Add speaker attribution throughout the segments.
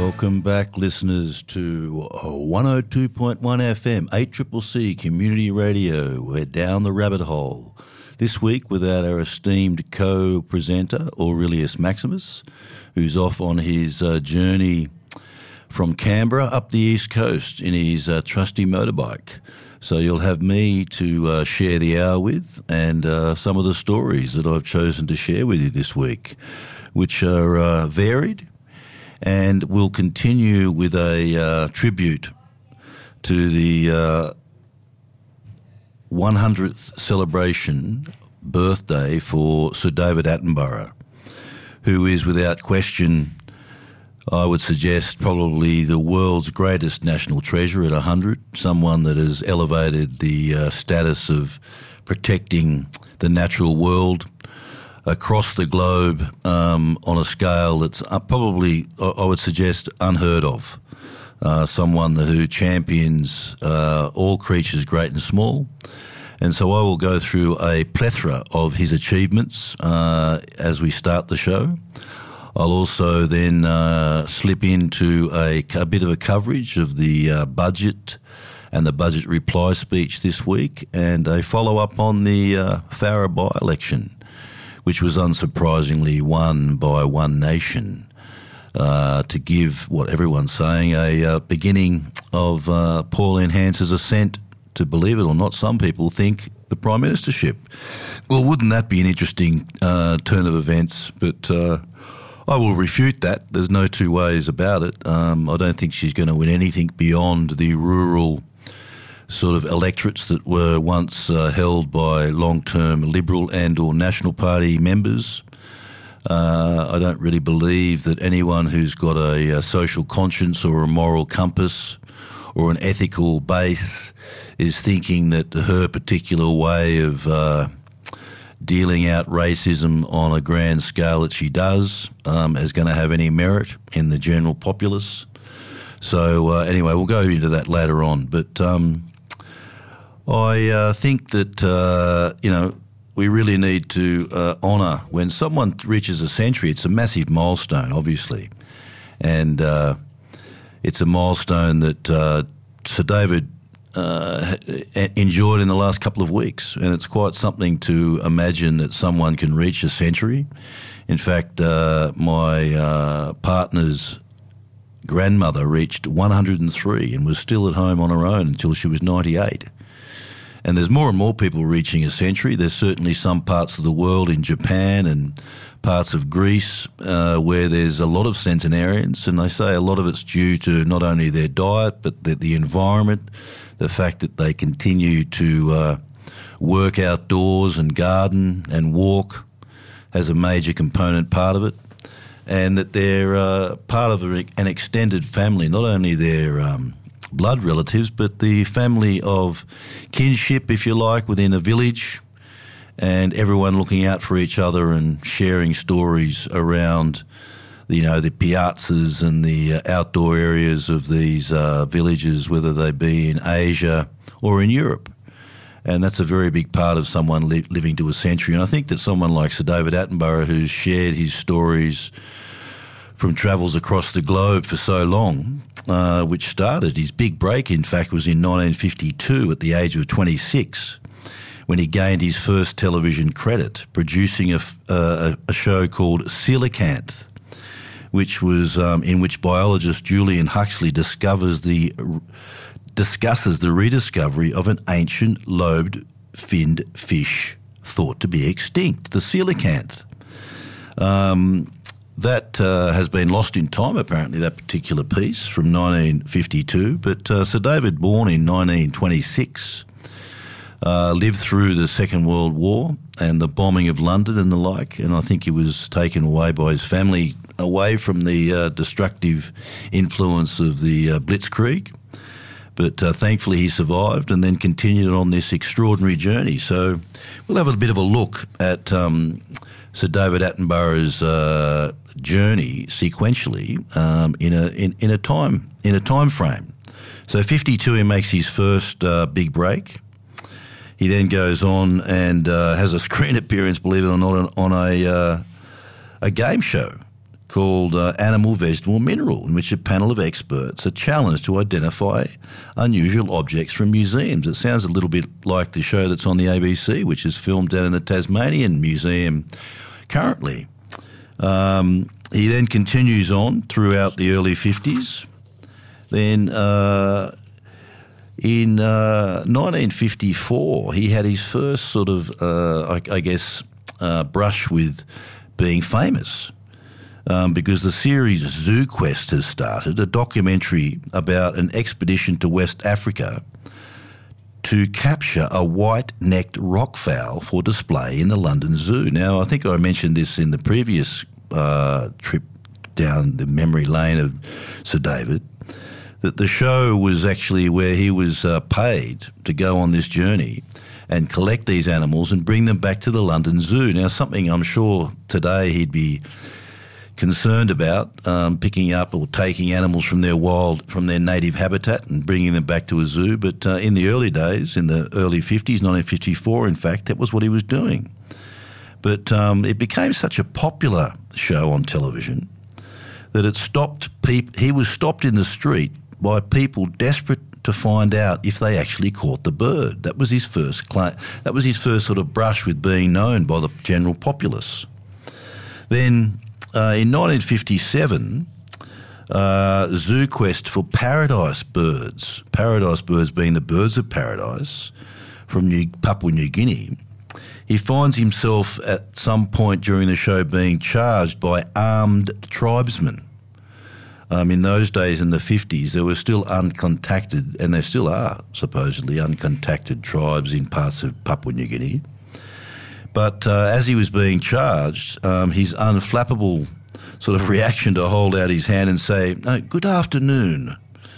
Speaker 1: Welcome back, listeners, to 102.1 FM, 8CCC Community Radio. We're down the rabbit hole. This week with our esteemed co-presenter, Aurelius Maximus, who's off on his journey from Canberra up the East Coast in his trusty motorbike. So you'll have me to share the hour with and some of the stories that I've chosen to share with you this week, which are varied. And we'll continue with a tribute to the 100th celebration birthday for Sir David Attenborough, who is without question, I would suggest, probably the world's greatest national treasure at 100, someone that has elevated the status of protecting the natural world across the globe on a scale that's probably, I would suggest, unheard of. Someone who champions all creatures great and small. And so I will go through a plethora of his achievements as we start the show. I'll also then slip into a bit of a coverage of the budget and the budget reply speech this week, and a follow-up on the Farrer by-election, which was unsurprisingly won by One Nation, to give what everyone's saying a beginning of Pauline Hans's ascent to, believe it or not, some people think, the Prime Ministership. Well, wouldn't that be an interesting turn of events? But I will refute that. There's no two ways about it. I don't think she's going to win anything beyond the rural sort of electorates that were once held by long-term Liberal and or National Party members. I don't really believe that anyone who's got a social conscience or a moral compass or an ethical base is thinking that her particular way of dealing out racism on a grand scale that she does is going to have any merit in the general populace. So anyway, we'll go into that later on. But I think that, we really need to honour when someone reaches a century. It's a massive milestone, obviously. And it's a milestone that Sir David enjoyed in the last couple of weeks. And it's quite something to imagine that someone can reach a century. In fact, my partner's grandmother reached 103 and was still at home on her own until she was 98. And there's more and more people reaching a century. There's certainly some parts of the world in Japan and parts of Greece where there's a lot of centenarians, and they say a lot of it's due to not only their diet but the environment, the fact that they continue to work outdoors and garden and walk has a major component part of it, and that they're part of an extended family, not only their blood relatives, but the family of kinship, if you like, within a village, and everyone looking out for each other and sharing stories around, the piazzas and the outdoor areas of these villages, whether they be in Asia or in Europe. And that's a very big part of someone living to a century. And I think that someone like Sir David Attenborough, who's shared his stories from travels across the globe for so long, which started, his big break, in fact, was in 1952 at the age of 26, when he gained his first television credit, producing a show called Coelacanth, which was in which biologist Julian Huxley discusses the rediscovery of an ancient lobed-finned fish thought to be extinct, the coelacanth. That has been lost in time, apparently, that particular piece from 1952. But Sir David, born in 1926, lived through the Second World War and the bombing of London and the like, and I think he was taken away by his family away from the destructive influence of the Blitzkrieg. But thankfully he survived and then continued on this extraordinary journey. So we'll have a bit of a look at Sir David Attenborough's journey sequentially in a time frame. So 52, he makes his first big break. He then goes on and has a screen appearance, believe it or not, on a game show called Animal, Vegetable, Mineral, in which a panel of experts are challenged to identify unusual objects from museums. It sounds a little bit like the show that's on the ABC, which is filmed down in the Tasmanian Museum currently. He then continues on throughout the early 50s. Then in 1954, he had his first sort of, brush with being famous. Because the series Zoo Quest has started, a documentary about an expedition to West Africa to capture a white-necked rockfowl for display in the London Zoo. Now, I think I mentioned this in the previous trip down the memory lane of Sir David, that the show was actually where he was paid to go on this journey and collect these animals and bring them back to the London Zoo. Now, something I'm sure today he'd be concerned about, picking up or taking animals from their native habitat and bringing them back to a zoo. But in the early days, in the early 50s, 1954, in fact, that was what he was doing. But it became such a popular show on television that he was stopped in the street by people desperate to find out if they actually caught the bird. That was his first that was his first sort of brush with being known by the general populace. Then in 1957, Zoo Quest for paradise birds being the birds of paradise from Papua New Guinea, he finds himself at some point during the show being charged by armed tribesmen. In those days, in the 50s, there were still uncontacted, and there still are supposedly uncontacted tribes in parts of Papua New Guinea. But as he was being charged, his unflappable sort of reaction to hold out his hand and say, "No, good afternoon,"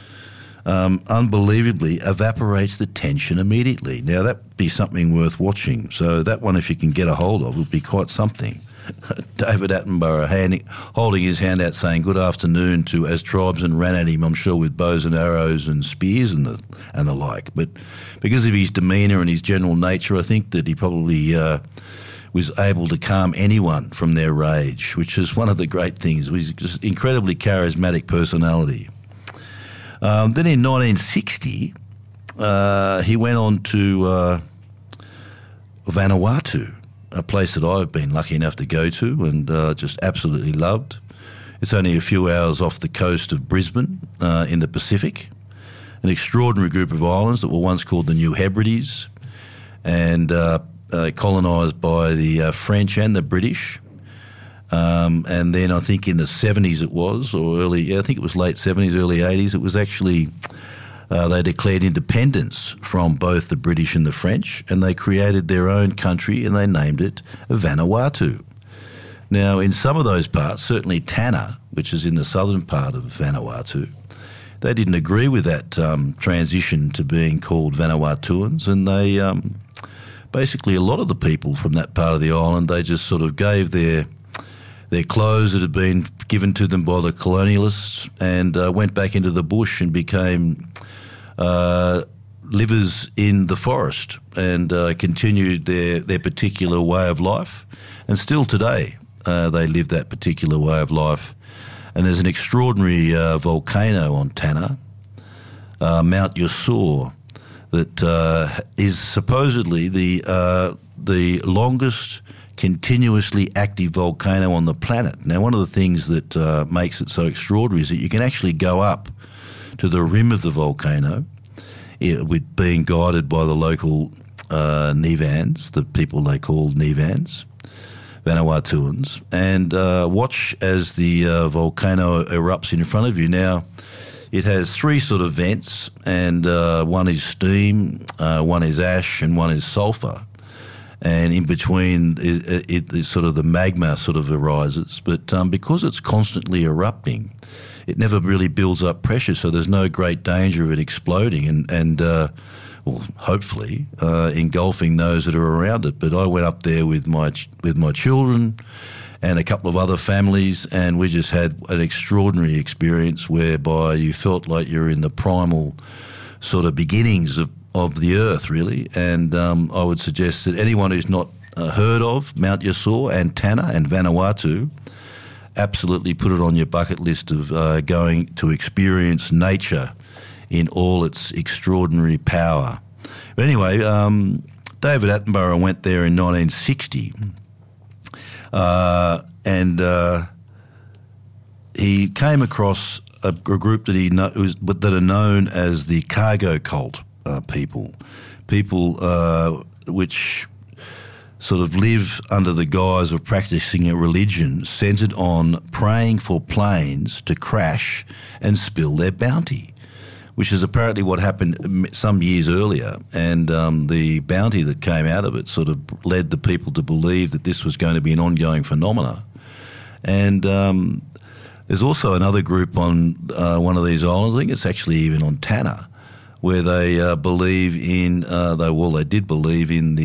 Speaker 1: unbelievably evaporates the tension immediately. Now, that'd be something worth watching. So that one, if you can get a hold of, would be quite something. David Attenborough holding his hand out saying good afternoon to as tribesmen ran at him, I'm sure, with bows and arrows and spears and the like. But because of his demeanour and his general nature, I think that he probably was able to calm anyone from their rage, which is one of the great things. He was just incredibly charismatic personality. Then in 1960, he went on to Vanuatu, a place that I've been lucky enough to go to and just absolutely loved. It's only a few hours off the coast of Brisbane in the Pacific, an extraordinary group of islands that were once called the New Hebrides and colonised by the French and the British. And then I think in the 70s it was, I think it was late 70s, early 80s, it was actually... they declared independence from both the British and the French, and they created their own country and they named it Vanuatu. Now, in some of those parts, certainly Tanna, which is in the southern part of Vanuatu, they didn't agree with that transition to being called Vanuatuans, and they basically a lot of the people from that part of the island, they just sort of gave their clothes that had been given to them by the colonialists and went back into the bush and became livers in the forest and continued their particular way of life. And still today they live that particular way of life. And there's an extraordinary volcano on Tanna, Mount Yasur, that is supposedly the longest continuously active volcano on the planet. Now, one of the things that makes it so extraordinary is that you can actually go up to the rim of the volcano with being guided by the local Nivans, the people they call Nivans, Vanuatuans, and watch as the volcano erupts in front of you. Now, it has three sort of vents, and one is steam, one is ash, and one is sulphur. And in between, it sort of the magma sort of arises. But because it's constantly erupting, it never really builds up pressure, so there's no great danger of it exploding and hopefully engulfing those that are around it. But I went up there with my children and a couple of other families, and we just had an extraordinary experience whereby you felt like you're in the primal sort of beginnings of the earth, really. And I would suggest that anyone who's not heard of Mount Yasur and Tanna and Vanuatu, absolutely put it on your bucket list of going to experience nature in all its extraordinary power. But anyway, David Attenborough went there in 1960, and he came across a group that are known as the cargo cult people which sort of live under the guise of practicing a religion centred on praying for planes to crash and spill their bounty, which is apparently what happened some years earlier. And the bounty that came out of it sort of led the people to believe that this was going to be an ongoing phenomena. And there's also another group on one of these islands, I think it's actually even on Tanna, where they believe in, they did believe in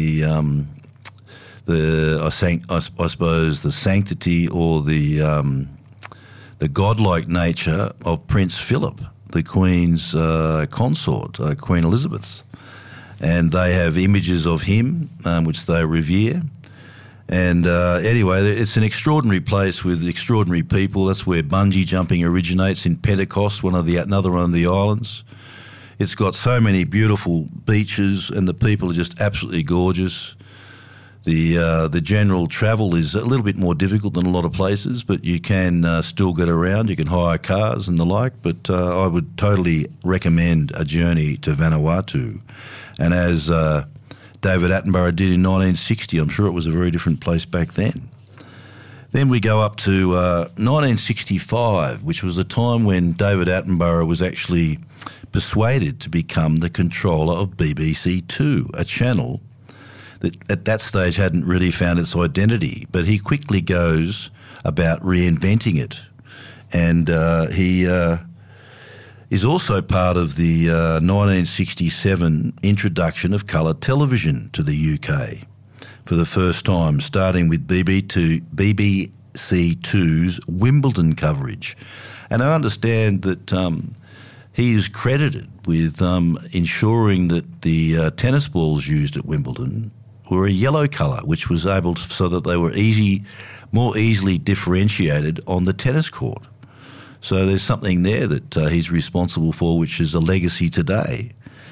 Speaker 1: I suppose the sanctity or the godlike nature of Prince Philip, the Queen's consort, Queen Elizabeth, and they have images of him which they revere. And anyway, it's an extraordinary place with extraordinary people. That's where bungee jumping originates, in Pentecost, another one of the islands. It's got so many beautiful beaches, and the people are just absolutely gorgeous. The general travel is a little bit more difficult than a lot of places, but you can still get around. You can hire cars and the like, but I would totally recommend a journey to Vanuatu. And as David Attenborough did in 1960, I'm sure it was a very different place back then. Then we go up to 1965, which was a time when David Attenborough was actually persuaded to become the controller of BBC Two, a channel that at that stage hadn't really found its identity, but he quickly goes about reinventing it. And he is also part of the 1967 introduction of colour television to the UK for the first time, starting with BBC Two's Wimbledon coverage. And I understand that he is credited with ensuring that the tennis balls used at Wimbledon were a yellow colour, which was able to, so that they were more easily differentiated on the tennis court. So there's something there that he's responsible for, which is a legacy today.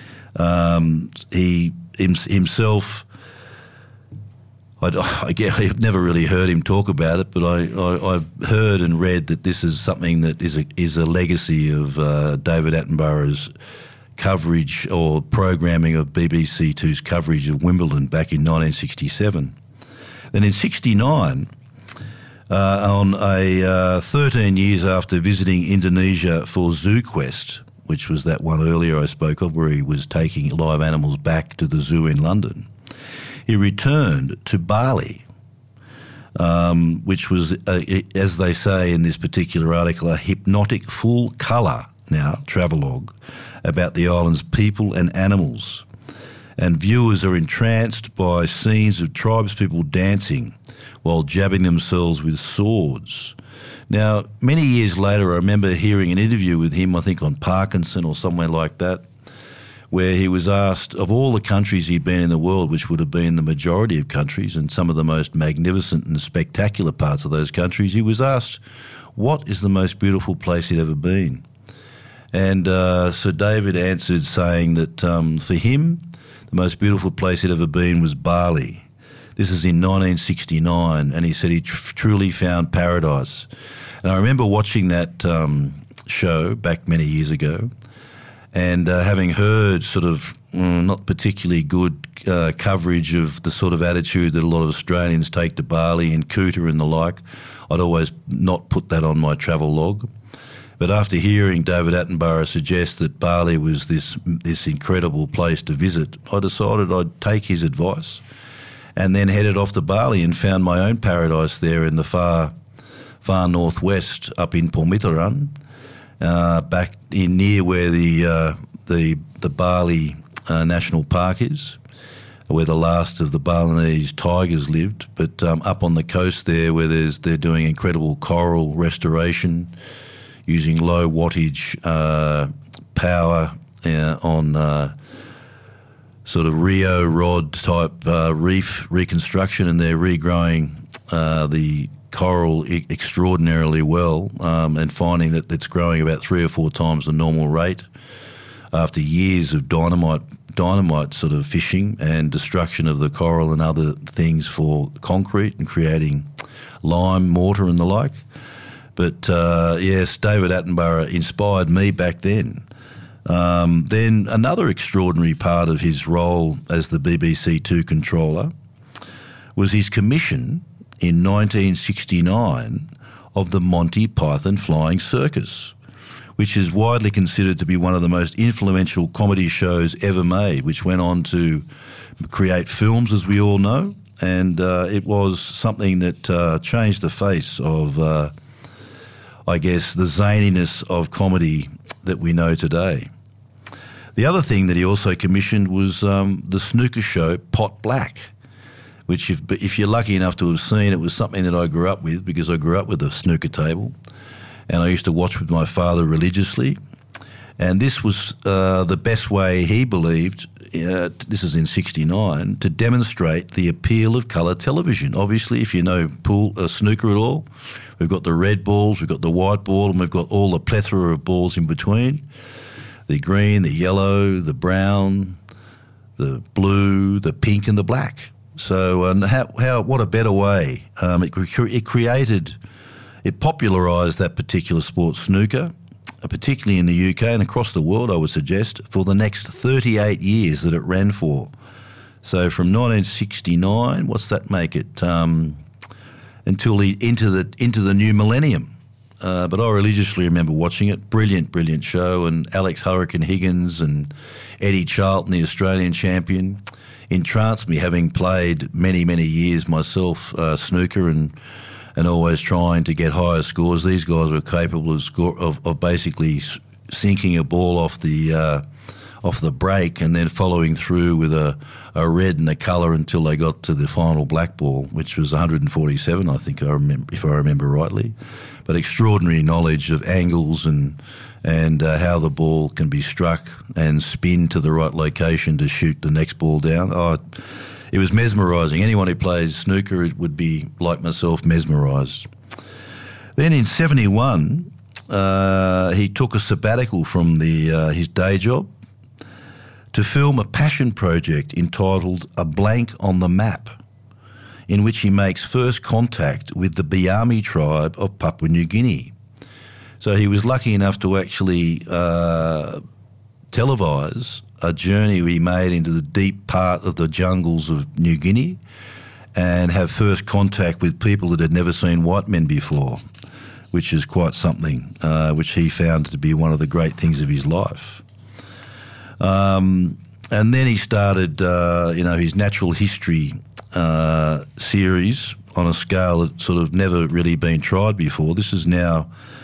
Speaker 1: He himself, I've never really heard him talk about it, but I've heard and read that this is something that is a legacy of David Attenborough's coverage or programming of BBC Two's coverage of Wimbledon back in 1967. Then in 1969, on 13 years after visiting Indonesia for ZooQuest, which was that one earlier I spoke of where he was taking live animals back to the zoo in London, he returned to Bali, which was, as they say in this particular article, a hypnotic full-colour travelogue about the island's people and animals. And viewers are entranced by scenes of tribespeople dancing while jabbing themselves with swords. Now, many years later, I remember hearing an interview with him, I think on Parkinson or somewhere like that, where he was asked, of all the countries he'd been in the world, which would have been the majority of countries and some of the most magnificent and spectacular parts of those countries, he was asked, what is the most beautiful place he'd ever been? And Sir David answered saying that for him, the most beautiful place he'd ever been was Bali. This is in 1969, and he said he truly found paradise. And I remember watching that show back many years ago, and having heard sort of not particularly good coverage of the sort of attitude that a lot of Australians take to Bali and Kuta and the like, I'd always not put that on my travel log. But after hearing David Attenborough suggest that Bali was this incredible place to visit, I decided I'd take his advice and then headed off to Bali and found my own paradise there in the far northwest, up in Pamitaran, back in near where the Bali National Park is, where the last of the Balinese tigers lived. But up on the coast there, where they're doing incredible coral restoration, using low wattage power on sort of Rio rod type reef reconstruction, and they're regrowing the coral extraordinarily well, and finding that it's growing about 3 or 4 times the normal rate after years of dynamite sort of fishing and destruction of the coral and other things for concrete and creating lime, mortar and the like. But yes, David Attenborough inspired me back then. Then another extraordinary part of his role as the BBC Two controller was his commission in 1969 of the Monty Python Flying Circus, which is widely considered to be one of the most influential comedy shows ever made, which went on to create films, as we all know, and it was something that changed the face of, I guess, the zaniness of comedy that we know today. The other thing that he also commissioned was the snooker show Pot Black, which if you're lucky enough to have seen, it was something that I grew up with, because I grew up with a snooker table and I used to watch with my father religiously. And this was the best way, he believed, this is in 69, to demonstrate the appeal of colour television. Obviously, if you know snooker at all, we've got the red balls, we've got the white ball, and we've got all the plethora of balls in between. The green, the yellow, the brown, the blue, the pink and the black. So what a better way. It popularised that particular sport, snooker, particularly in the UK and across the world, I would suggest, for the next 38 years that it ran for. So from 1969, what's that make it, until into the new millennium. But I religiously remember watching it. Brilliant, brilliant show. And Alex Hurricane Higgins and Eddie Charlton, the Australian champion, entranced me, having played many, many years myself, snooker and always trying to get higher scores. These guys were capable of basically sinking a ball off the break and then following through with a red and a colour until they got to the final black ball, which was 147, I think, if I remember rightly. But extraordinary knowledge of angles and how the ball can be struck and spin to the right location to shoot the next ball down. It was mesmerising. Anyone who plays snooker would be, like myself, mesmerised. Then in 71, he took a sabbatical from his day job to film a passion project entitled A Blank on the Map, in which he makes first contact with the Biami tribe of Papua New Guinea. So he was lucky enough to actually televise a journey he made into the deep part of the jungles of New Guinea and have first contact with people that had never seen white men before, which is quite something, which he found to be one of the great things of his life. And then he started, his natural history series on a scale that's sort of never really been tried before. This is now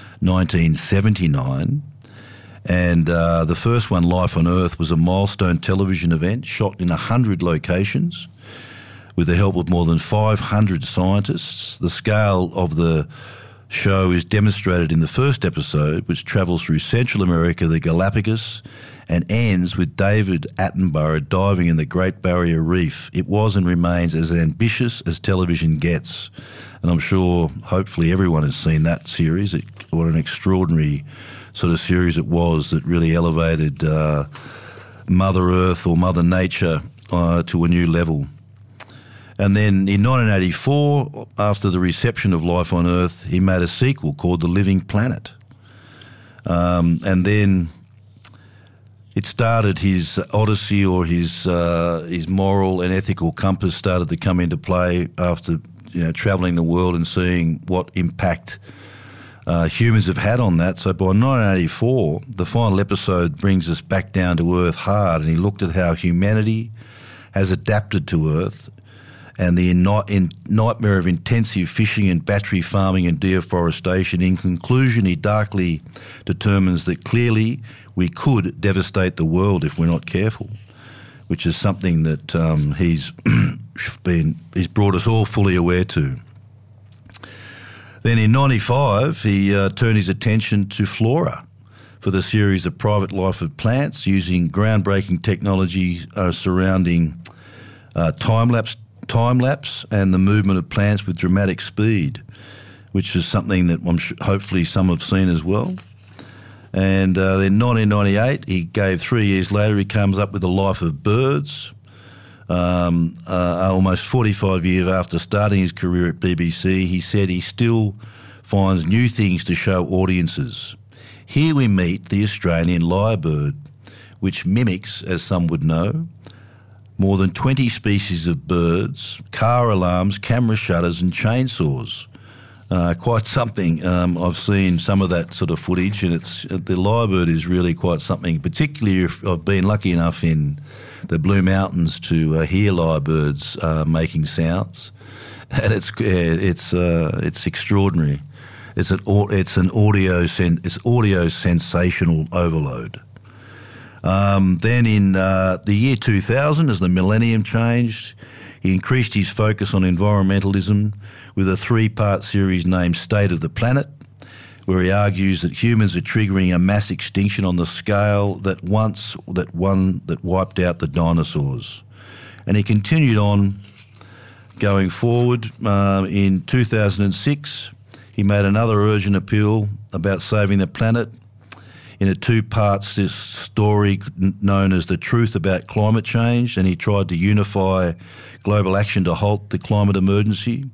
Speaker 1: 1979. And the first one, Life on Earth, was a milestone television event shot in 100 locations with the help of more than 500 scientists. The scale of the show is demonstrated in the first episode, which travels through Central America, the Galapagos, and ends with David Attenborough diving in the Great Barrier Reef. It was and remains as ambitious as television gets. And I'm sure, hopefully, everyone has seen that series. What an extraordinary sort of series it was that really elevated Mother Earth or Mother Nature to a new level. And then in 1984, after the reception of Life on Earth, he made a sequel called The Living Planet. And then it started his odyssey, or his moral and ethical compass started to come into play after travelling the world and seeing what impact humans have had on that. So by 1984, the final episode brings us back down to Earth hard, and he looked at how humanity has adapted to Earth and the nightmare of intensive fishing and battery farming and deforestation. In conclusion, he darkly determines that clearly we could devastate the world if we're not careful, which is something that he's brought us all fully aware to. Then in 1995, he turned his attention to flora for the series The Private Life of Plants, using groundbreaking technology surrounding time lapse and the movement of plants with dramatic speed. which is something that hopefully some have seen as well. And then 1998, he gave 3 years later, he comes up with The Life of Birds. Almost 45 years after starting his career at BBC, he said he still finds new things to show audiences. Here we meet the Australian lyrebird, which mimics, as some would know, more than 20 species of birds, car alarms, camera shutters and chainsaws. Quite something. I've seen some of that sort of footage, and the lyrebird is really quite something, particularly if I've been lucky enough in the Blue Mountains to hear lyrebirds making sounds, and it's extraordinary. It's audio sensational overload. Then in the year 2000, as the millennium changed, he increased his focus on environmentalism with a 3-part series named State of the Planet, where he argues that humans are triggering a mass extinction on the scale that wiped out the dinosaurs. And he continued on going forward. In 2006, he made another urgent appeal about saving the planet in a 2-part story known as The Truth About Climate Change, and he tried to unify global action to halt the climate emergency.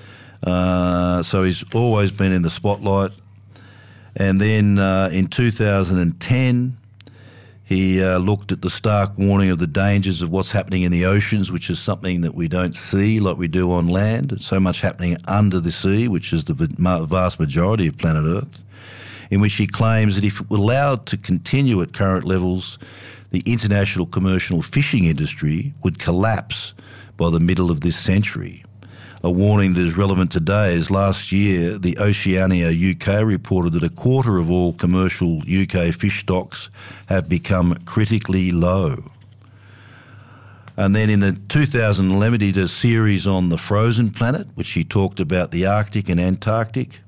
Speaker 1: So he's always been in the spotlight. And then in 2010, he looked at the stark warning of the dangers of what's happening in the oceans, which is something that we don't see like we do on land. It's so much happening under the sea, which is the vast majority of planet Earth, in which he claims that if allowed to continue at current levels, the international commercial fishing industry would collapse by the middle of this century. A warning that is relevant today, as last year the Oceania UK reported that a quarter of all commercial UK fish stocks have become critically low. And then in the 2011 he did a series on the frozen planet, which he talked about the Arctic and Antarctic.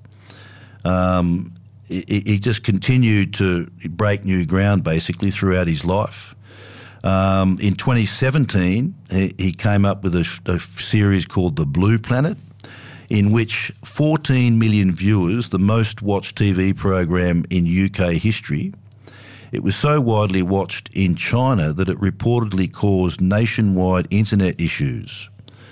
Speaker 1: He just continued to break new ground basically throughout his life. In 2017, he came up with a series called The Blue Planet, in which 14 million viewers, the most watched TV program in UK history, it was so widely watched in China that it reportedly caused nationwide internet issues.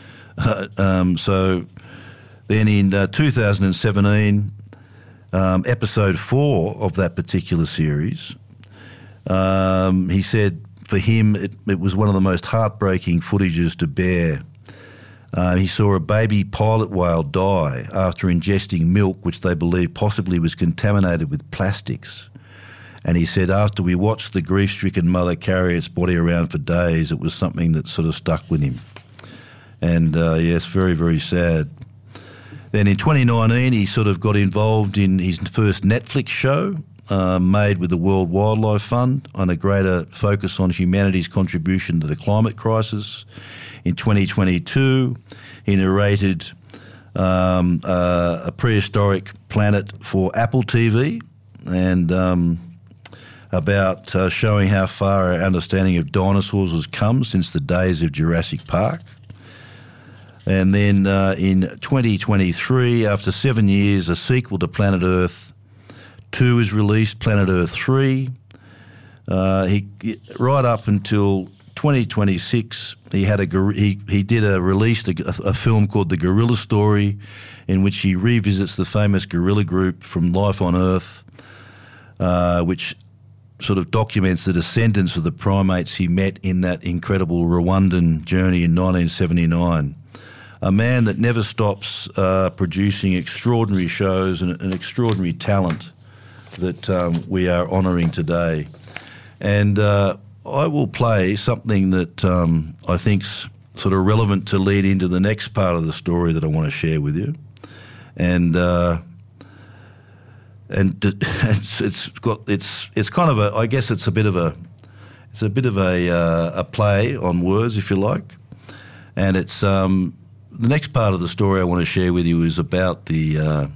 Speaker 1: So then in 2017, episode 4 of that particular series, he said for him it was one of the most heartbreaking footages to bear. He saw a baby pilot whale die after ingesting milk which they believe possibly was contaminated with plastics. And he said after we watched the grief-stricken mother carry its body around for days, it was something that sort of stuck with him. And yes, very, very sad. Then in 2019, he sort of got involved in his first Netflix show made with the World Wildlife Fund on a greater focus on humanity's contribution to the climate crisis. In 2022, he narrated a prehistoric planet for Apple TV and about showing how far our understanding of dinosaurs has come since the days of Jurassic Park. And then in 2023, after 7 years, a sequel to Planet Earth 2 is released, Planet Earth 3. Right up until 2026, he released a film called The Gorilla Story, in which he revisits the famous gorilla group from Life on Earth, which sort of documents the descendants of the primates he met in that incredible Rwandan journey in 1979. A man that never stops producing extraordinary shows and an extraordinary talent that we are honouring today. And I will play something that I think's sort of relevant to lead into the next part of the story that I want to share with you. And it's kind of I guess it's a bit of a play on words, if you like. And it's the next part of the story I want to share with you is about the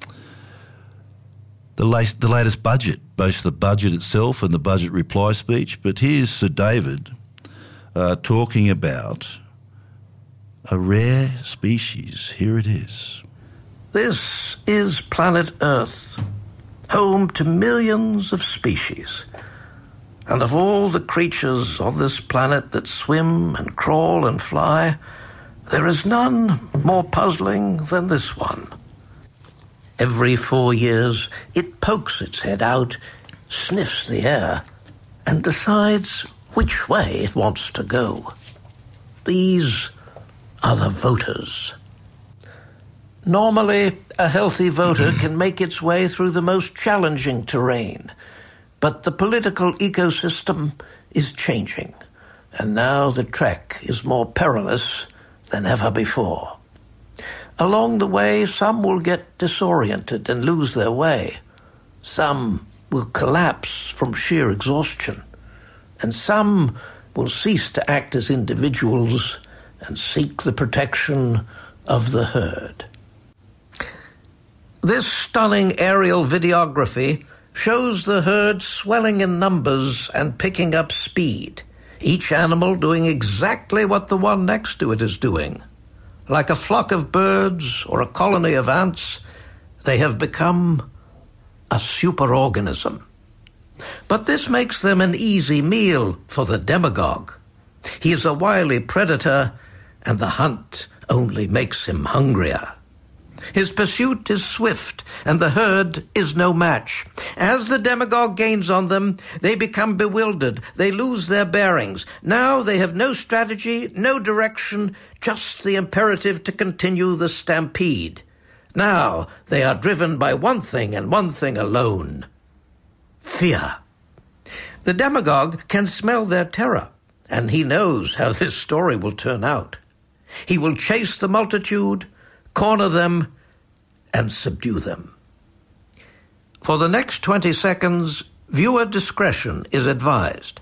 Speaker 1: latest budget, both the budget itself and the budget reply speech. But here's Sir David talking about a rare species. Here it is.
Speaker 2: This is planet Earth, home to millions of species. And of all the creatures on this planet that swim and crawl and fly, there is none more puzzling than this one. Every 4 years, it pokes its head out, sniffs the air, and decides which way it wants to go. These are the voters. Normally, a healthy voter can make its way through the most challenging terrain, but the political ecosystem is changing, and now the trek is more perilous than ever before. Along the way, some will get disoriented and lose their way. Some will collapse from sheer exhaustion, and some will cease to act as individuals and seek the protection of the herd. This stunning aerial videography shows the herd swelling in numbers and picking up speed, each animal doing exactly what the one next to it is doing. Like a flock of birds or a colony of ants, they have become a superorganism. But this makes them an easy meal for the demagogue. He is a wily predator, and the hunt only makes him hungrier. His pursuit is swift, and the herd is no match. As the demagogue gains on them, they become bewildered. They lose their bearings. Now they have no strategy, no direction, just the imperative to continue the stampede. Now they are driven by one thing and one thing alone: fear. The demagogue can smell their terror, and he knows how this story will turn out. He will chase the multitude, corner them, and subdue them. For the next 20 seconds, viewer discretion is advised.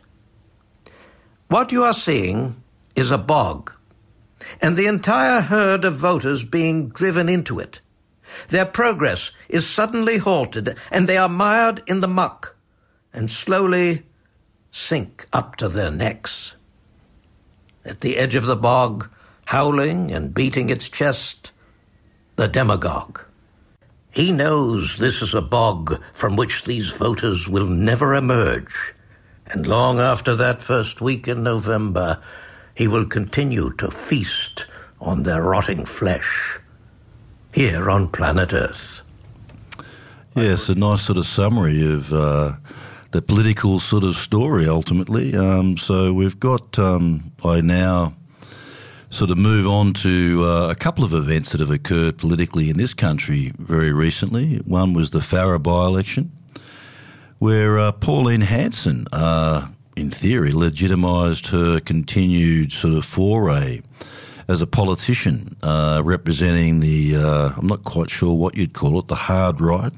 Speaker 2: What you are seeing is a bog, and the entire herd of voters being driven into it. Their progress is suddenly halted, and they are mired in the muck, and slowly sink up to their necks. At the edge of the bog, howling and beating its chest, the demagogue. He knows this is a bog from which these voters will never emerge, and long after that first week in November, he will continue to feast on their rotting flesh here on planet Earth.
Speaker 1: Yes, a nice sort of summary of the political sort of story, ultimately. So we've got, I now sort of move on to a couple of events that have occurred politically in this country very recently. One was the Farrer by-election, where Pauline Hanson, in theory, legitimised her continued sort of foray as a politician, representing the, I'm not quite sure what you'd call it, the hard right,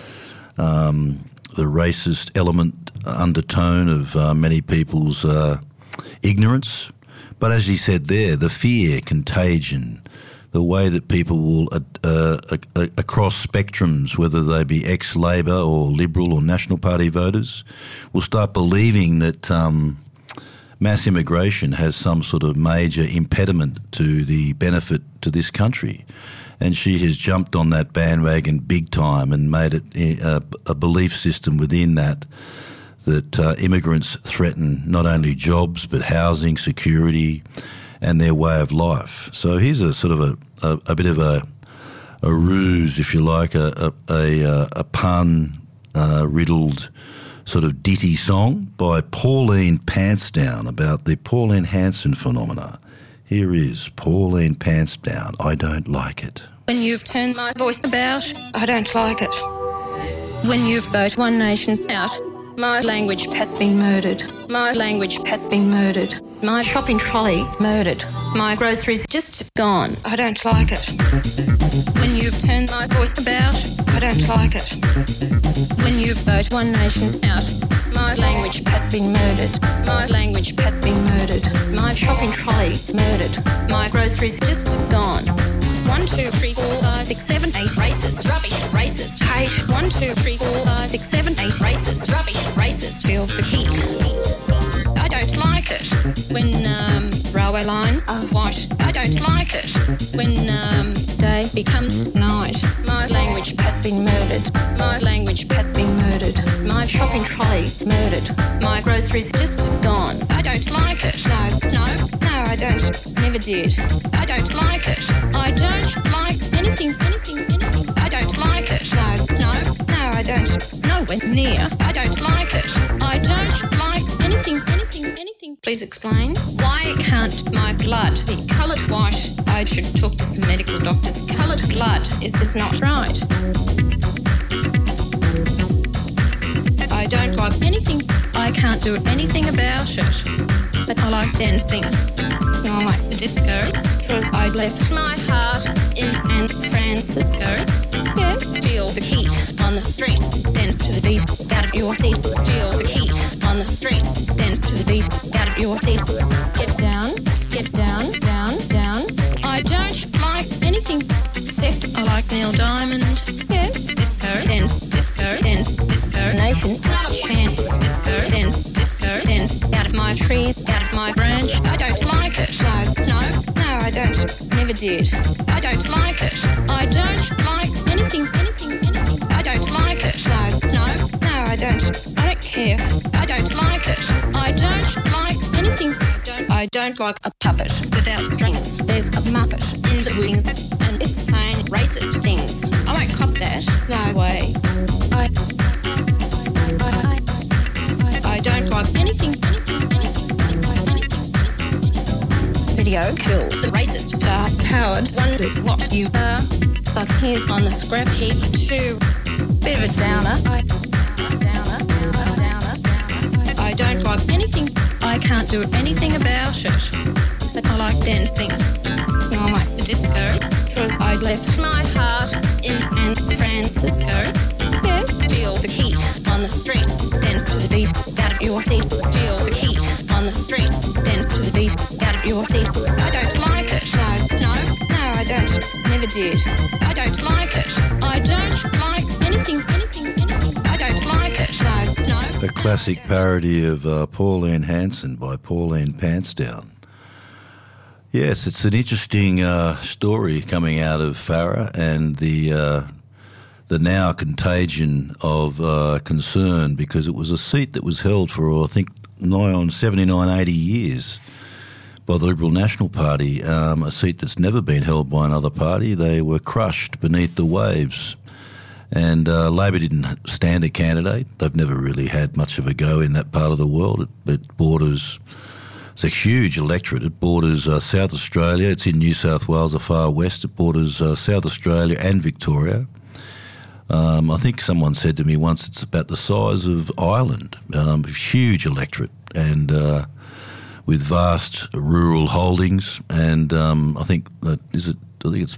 Speaker 1: the racist element undertone of many people's ignorance. But as he said there, the fear contagion, the way that people will, across spectrums, whether they be ex-Labor or Liberal or National Party voters, will start believing that mass immigration has some sort of major impediment to the benefit to this country. And she has jumped on that bandwagon big time and made it a belief system within that immigrants threaten not only jobs but housing, security, and their way of life. So here's a sort of a bit of a ruse, if you like, a pun riddled sort of ditty song by Pauline Pantsdown about the Pauline Hanson phenomena. Here is Pauline Pantsdown, I Don't Like It.
Speaker 3: When you turn my voice about, I don't like it. When you vote One Nation out, my language has been murdered. My language has been murdered. My shopping trolley murdered. My groceries just gone. I don't like it. When you turn my voice about, I don't like it. When you vote One Nation out, my language has been murdered. My language has been murdered. My shopping trolley murdered. My groceries just gone. 1, 2, 3, 4, 5, 6, 7, 8, racist, rubbish, racist, hate. 1, 2, 3, 4, 5, 6, 7, 8, racist, rubbish, racist, feel the heat. I don't don't like it. When railway lines are white, I don't like it. When day becomes night, my language has been murdered. My language has been murdered. My shopping trolley murdered. My groceries just gone. I don't like it. No, I don't. Never did. I don't like it. I don't like anything. I don't like it. No, I don't. Nowhere near. I don't like it. I don't like anything. Please explain. Why can't my blood be coloured white? I should talk to some medical doctors. Coloured blood is just not right. I don't like anything. I can't do anything about it. But I like dancing. I like the disco, because I left my heart in San Francisco. Yeah, feel the heat on the street, dance to the beat, out of your feet. Feel the heat on the street, dance to the beat, out of your feet. Get down, down, down. I don't like anything except I like Neil Diamond. Yeah, disco, dance, nation, not a chance. Disco, dance, out of my tree, out of my branch. I don't like it. No, I don't. Never did. I don't like it. I don't like anything. I don't like it. No, I don't. I don't care. I don't like it. I don't like anything. I don't like a puppet without strings. There's a muppet in the wings and it's saying racist things. I won't cop that. No way. I don't like anything. Video killed the racist star. Howard wonders what you are. But here's on the scrap heap too. Bit of a downer. I don't like anything. I can't do anything about it. But I like dancing. I like the disco, because I left my heart in San Francisco. Yeah, feel the heat on the street, dance to the beat, out of your feet. Feel the heat on the street, dance to the beat, out of your feet. I don't like it. No, I don't. Never did. I don't like it. I don't like anything. I don't like it. No.
Speaker 1: A classic parody of Pauline Hanson by Pauline Pantsdown. Yes, it's an interesting story coming out of Farah and the now contagion of concern, because it was a seat that was held for, I think, nigh on 79, 80 years by the Liberal National Party, a seat that's never been held by another party. They were crushed beneath the waves. And Labor didn't stand a candidate. They've never really had much of a go in that part of the world. It borders... It's a huge electorate. It borders South Australia. It's in New South Wales, the far west. It borders South Australia and Victoria. I think someone said to me once it's about the size of Ireland. Huge electorate, and with vast rural holdings. And I think it's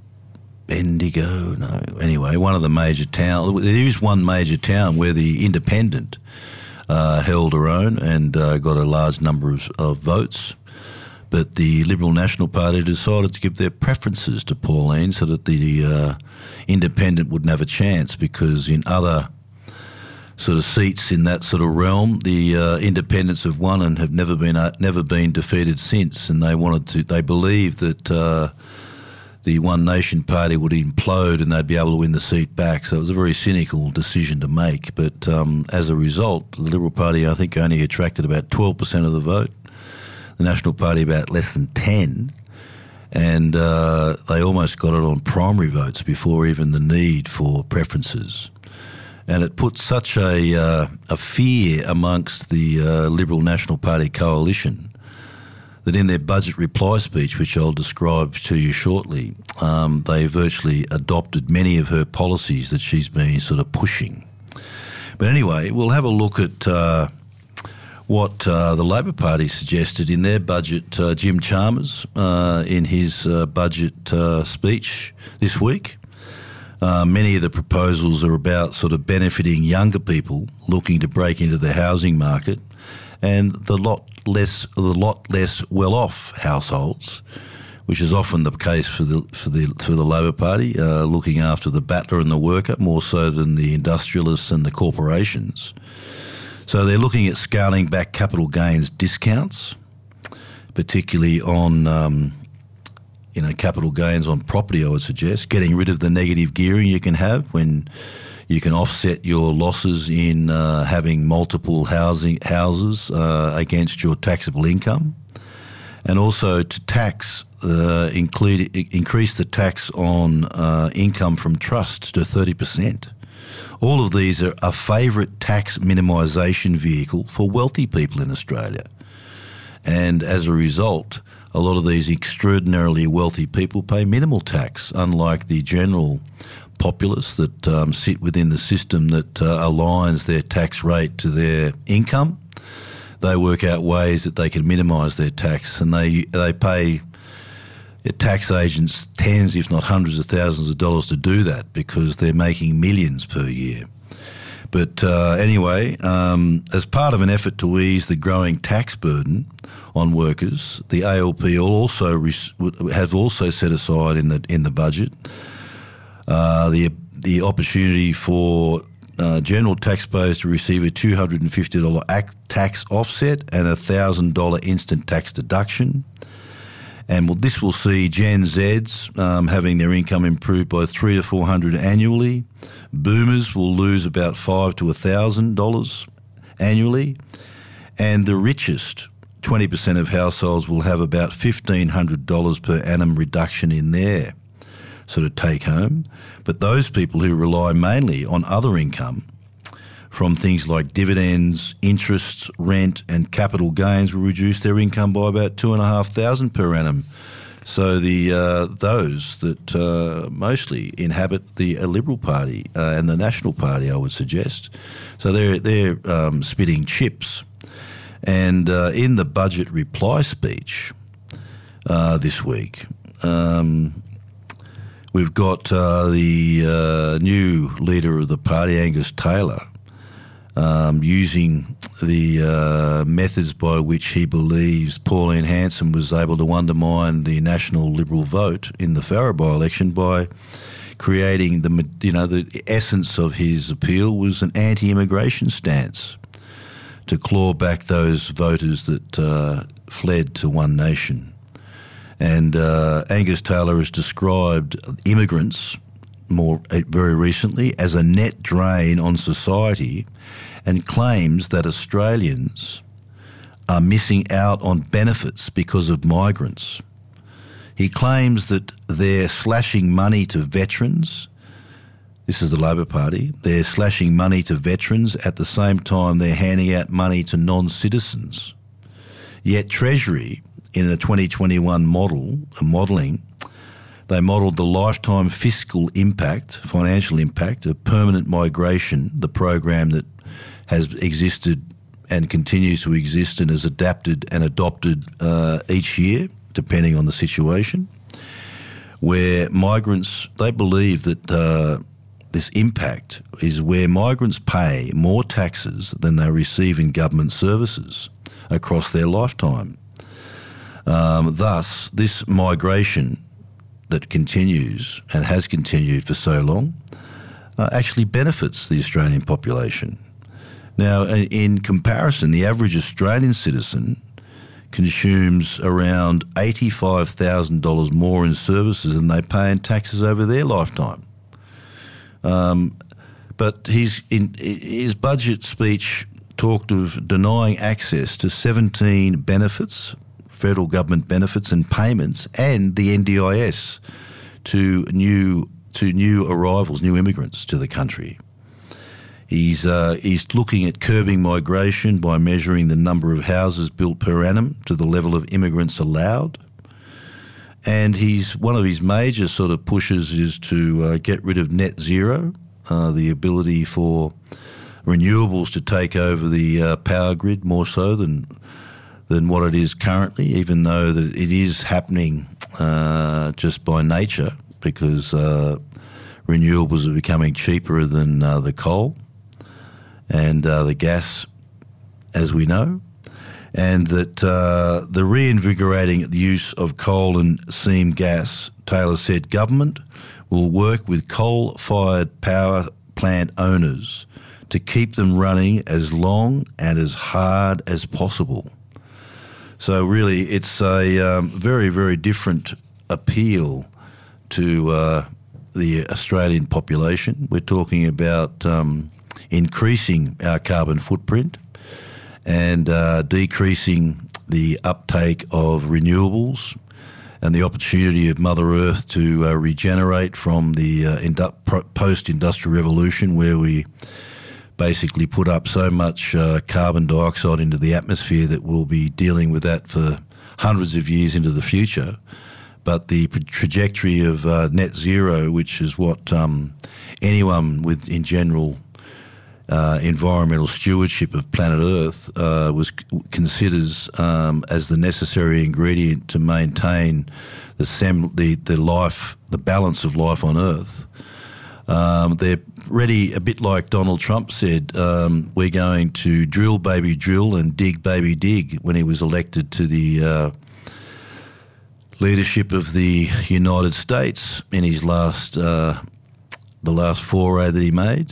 Speaker 1: Bendigo. No, anyway, one of the major towns. There is one major town where the Independent held her own and got a large number of votes. But the Liberal National Party decided to give their preferences to Pauline so that the Independent wouldn't have a chance, because in other sort of seats in that sort of realm, the Independents have won and have never been defeated since. And they believed that the One Nation Party would implode and they'd be able to win the seat back. So it was a very cynical decision to make. But as a result, the Liberal Party, I think, only attracted about 12% of the vote. The National Party about less than 10%. And they almost got it on primary votes before even the need for preferences. And it put such a fear amongst the Liberal National Party coalition that in their budget reply speech, which I'll describe to you shortly, they virtually adopted many of her policies that she's been sort of pushing. But anyway, we'll have a look at what the Labor Party suggested in their budget. Jim Chalmers, in his budget speech this week, many of the proposals are about sort of benefiting younger people looking to break into the housing market, and the lot less well-off households, which is often the case for the Labor Party, looking after the battler and the worker more so than the industrialists and the corporations. So they're looking at scaling back capital gains discounts, particularly on capital gains on property, I would suggest, getting rid of the negative gearing you can have when you can offset your losses in having multiple houses against your taxable income, and also to increase the tax on income from trusts to 30%. All of these are a favourite tax minimisation vehicle for wealthy people in Australia. And as a result, a lot of these extraordinarily wealthy people pay minimal tax, unlike the general populace that sit within the system that aligns their tax rate to their income. They work out ways that they can minimise their tax, and they pay tax agents tens, if not hundreds of thousands of dollars to do that because they're making millions per year. But anyway, as part of an effort to ease the growing tax burden on workers, the ALP have also set aside in the budget the opportunity for general taxpayers to receive a $250 tax offset and a $1,000 instant tax deduction. And this will see Gen Zs having their income improved by $300 to $400 annually. Boomers will lose about $500 to $1,000 annually. And the richest 20% of households will have about $1,500 per annum reduction in their sort of take home. But those people who rely mainly on other income from things like dividends, interests, rent and capital gains will reduce their income by about $2,500 per annum. So those that mostly inhabit the Liberal Party and the National Party, I would suggest. So they're spitting chips. And in the budget reply speech this week, we've got the new leader of the party, Angus Taylor, using the methods by which he believes Pauline Hanson was able to undermine the National Liberal vote in the Farrer by-election by creating the essence of his appeal was an anti-immigration stance to claw back those voters that fled to One Nation. And Angus Taylor has described immigrants very recently as a net drain on society and claims that Australians are missing out on benefits because of migrants. He claims that they're slashing money to veterans. This is the Labor Party. They're slashing money to veterans at the same time they're handing out money to non-citizens. Yet Treasury, in a 2021 modelling, they modelled the lifetime fiscal impact, financial impact of permanent migration, the program that has existed and continues to exist and is adapted and adopted each year, depending on the situation, where migrants, they believe that this impact is where migrants pay more taxes than they receive in government services across their lifetime. Thus, this migration that continues and has continued for so long actually benefits the Australian population. Now, in comparison, the average Australian citizen consumes around $85,000 more in services than they pay in taxes over their lifetime. But his budget speech talked of denying access to 17 benefits, federal government benefits and payments, and the NDIS to new arrivals, new immigrants to the country. He's looking at curbing migration by measuring the number of houses built per annum to the level of immigrants allowed. And one of his major sort of pushes is to get rid of net zero, the ability for renewables to take over the power grid more so than what it is currently, even though that it is happening just by nature because renewables are becoming cheaper than the coal and the gas, as we know, and that the reinvigorating the use of coal and seam gas, Taylor said, government will work with coal-fired power plant owners to keep them running as long and as hard as possible. So really it's a very, very different appeal to the Australian population. We're talking about increasing our carbon footprint and decreasing the uptake of renewables and the opportunity of Mother Earth to regenerate from the post-industrial revolution, where we basically put up so much carbon dioxide into the atmosphere that we'll be dealing with that for hundreds of years into the future. But the trajectory of net zero, which is what anyone with, in general, environmental stewardship of planet Earth considers as the necessary ingredient to maintain the balance of life on Earth. They're ready, a bit like Donald Trump said, we're going to drill, baby, drill, and dig, baby, dig, when he was elected to the leadership of the United States in his the last foray that he made.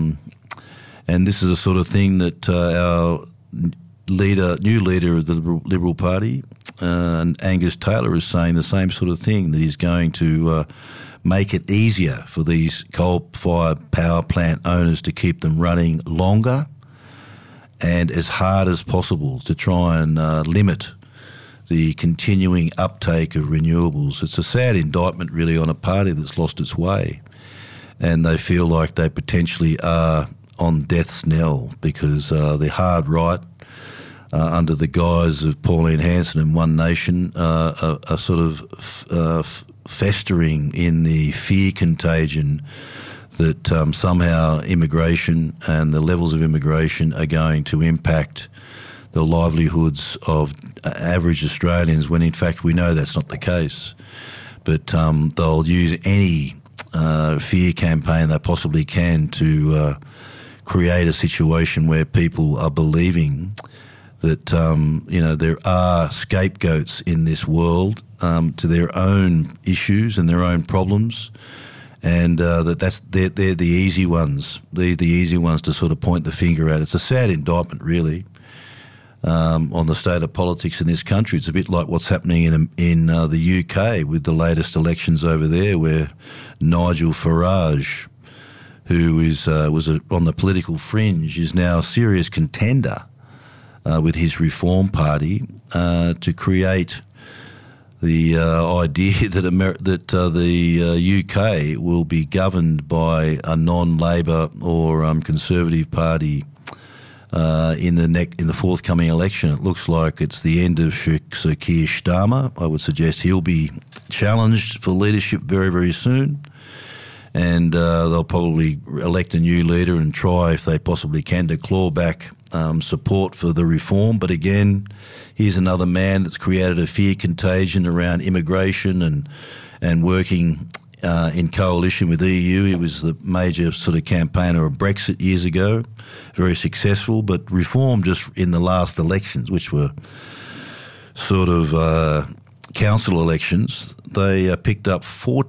Speaker 1: And this is the sort of thing that our new leader of the Liberal Party, Angus Taylor, is saying the same sort of thing, that he's going to make it easier for these coal-fired power plant owners to keep them running longer and as hard as possible to try and limit the continuing uptake of renewables. It's a sad indictment, really, on a party that's lost its way, and they feel like they potentially are on death's knell because the hard right, under the guise of Pauline Hanson and One Nation, are sort of festering in the fear contagion that somehow immigration and the levels of immigration are going to impact the livelihoods of average Australians, when in fact we know that's not the case. But they'll use any fear campaign they possibly can to create a situation where people are believing that there are scapegoats in this world to their own issues and their own problems, and they're the easy ones. They're the easy ones to sort of point the finger at. It's a sad indictment, really, on the state of politics in this country. It's a bit like what's happening in the UK with the latest elections over there, where Nigel Farage, who was on the political fringe, is now a serious contender with his Reform Party to create the idea that the UK will be governed by a non-Labor or Conservative Party in the forthcoming election. It looks like it's the end of Sir Keir Starmer. I would suggest he'll be challenged for leadership very, very soon. And they'll probably elect a new leader and try, if they possibly can, to claw back support for the reform. But again, here's another man that's created a fear contagion around immigration and working in coalition with the EU. He was the major sort of campaigner of Brexit years ago, very successful, but reform just in the last elections, which were sort of council elections, they picked up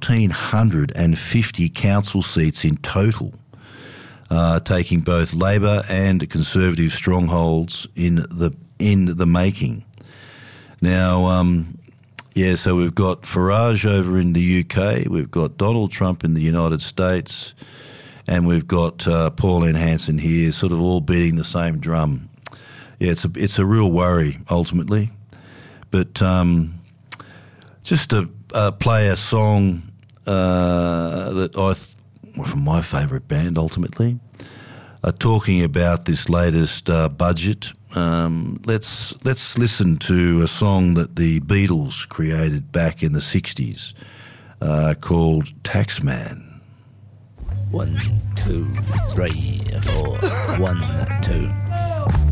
Speaker 1: 1,450 council seats in total, taking both Labor and Conservative strongholds in the making. Now, so we've got Farage over in the UK, we've got Donald Trump in the United States, and we've got Pauline Hanson here, sort of all beating the same drum. Yeah, it's a real worry ultimately, but just to play a song that from my favourite band, ultimately, talking about this latest budget. Let's listen to a song that the Beatles created back in the 60s called Taxman.
Speaker 4: 1, 2, 3, 4. 1, 2.